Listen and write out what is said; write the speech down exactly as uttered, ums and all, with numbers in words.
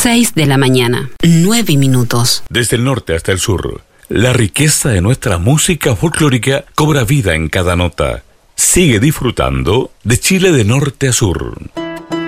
seis de la mañana, nueve minutos. Desde el norte hasta el sur, la riqueza de nuestra música folclórica cobra vida en cada nota. Sigue disfrutando de Chile de norte a sur.